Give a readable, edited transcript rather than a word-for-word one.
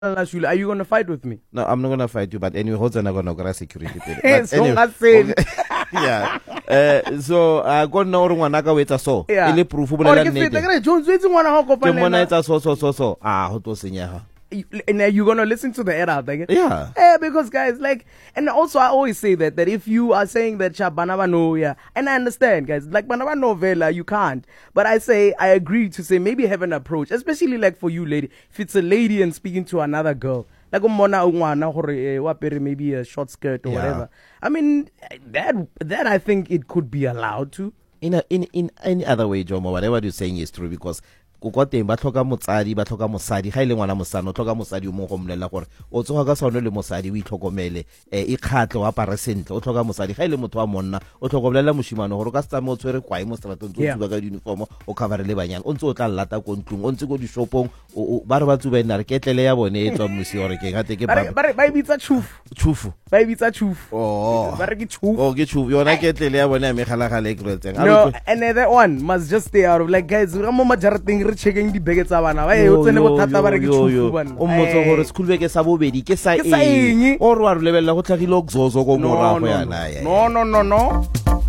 are you gonna fight with me? No, I'm not gonna fight you, but anyway, hold on, I'm gonna go security. But anyway, yeah. So I got no one I wait so. Yeah. Ile proof Or ke feta ke Jones we tsingwana ha Ke kopana. mona etsa so. Ah, ho to senya. And you're gonna listen to the era again. Yeah. Because guys, like, and also I always say that if you are saying that Banaba no, yeah, and I understand, guys, like Banaba novella, you can't. But I agree to say maybe have an approach, especially like for you, lady. If it's a lady and speaking to another girl, like maybe a short skirt or whatever. I mean, that I think it could be allowed to. In any other way, Jomo, whatever you're saying is true because ba tlhoka motsadi ba tlhoka mosadi ga ile ngwana mosana o tlhoka mosadi o mo go mmolela gore o tsoga ka sone le mosadi o itlhokomele e khatle wa pare sentle o tlhoka mosadi ga ile motho wa monna o tlhokomelela moshimano gore ka setsa mo tswere kwae mo stratong tso tsuba ka uniform o cover le banyana o ntse o tla lata ko ntlong o ntse go di shopong ba re ba tsuba ena re ketlele ya bone e tswa mosi gore ke gate ke ba ibitsa chufu ba ibitsa chufu ba re ke chufu ke chufu yona ketlele ya bone ya megalagale e kretseng no, and that one must just stay out of like guys ga mo majarateng re checking di bege tsa bana ba o tsene bothata ba re ke chufu bana o motso gore school beke sa bobedi ke sa eng o re wa re lebella go tlhagile o gzozo go morago yana no